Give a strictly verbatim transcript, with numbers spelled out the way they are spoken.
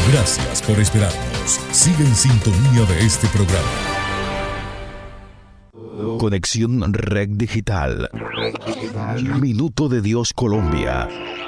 Gracias por esperarnos. Sigue en sintonía de este programa. Conexión Red Digital. Minuto de Dios Colombia.